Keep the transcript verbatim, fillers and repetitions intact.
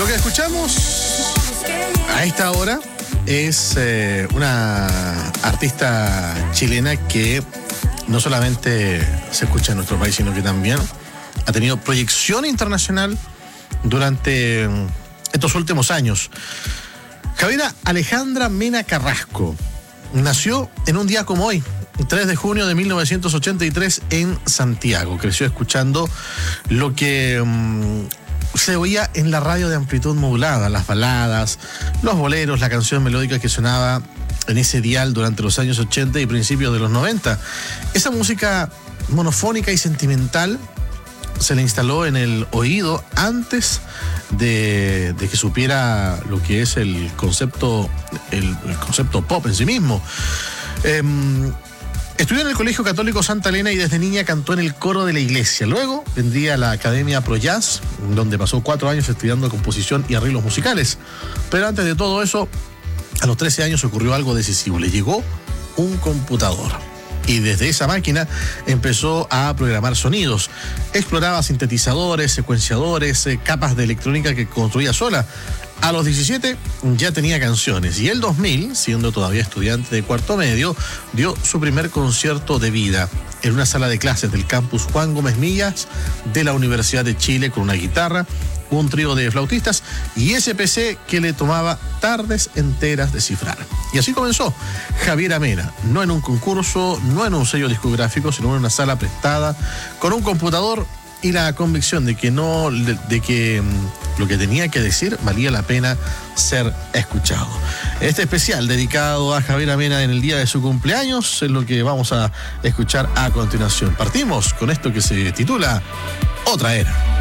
Lo que escuchamos a esta hora es eh, una artista chilena que no solamente se escucha en nuestro país, sino que también ha tenido proyección internacional durante estos últimos años. Javiera Alejandra Mena Carrasco nació en un día como hoy, tres de junio de mil novecientos ochenta y tres, en Santiago. Creció escuchando lo que um, se oía en la radio de amplitud modulada, las baladas, los boleros, la canción melódica que sonaba en ese dial durante los años ochenta y principios de los noventa. Esa música monofónica y sentimental se le instaló en el oído antes de, de que supiera lo que es el concepto, el, el concepto pop en sí mismo. Eh, Estudió en el Colegio Católico Santa Elena y desde niña cantó en el coro de la iglesia. Luego vendría a la Academia Pro Jazz, donde pasó cuatro años estudiando composición y arreglos musicales. Pero antes de todo eso, a los trece años ocurrió algo decisivo. Le llegó un computador. Y desde esa máquina empezó a programar sonidos. Exploraba sintetizadores, secuenciadores, eh, capas de electrónica que construía sola. A los diecisiete ya tenía canciones y el dos mil, siendo todavía estudiante de cuarto medio, dio su primer concierto de vida en una sala de clases del campus Juan Gómez Millas de la Universidad de Chile con una guitarra, un trío de flautistas y ese P C que le tomaba tardes enteras descifrar. Y así comenzó Javiera Mena, no en un concurso, no en un sello discográfico, sino en una sala prestada, con un computador y la convicción de que no, de, de que mmm, lo que tenía que decir valía la pena ser escuchado. Este especial dedicado a Javiera Mena en el día de su cumpleaños es lo que vamos a escuchar a continuación. Partimos con esto que se titula Otra Era.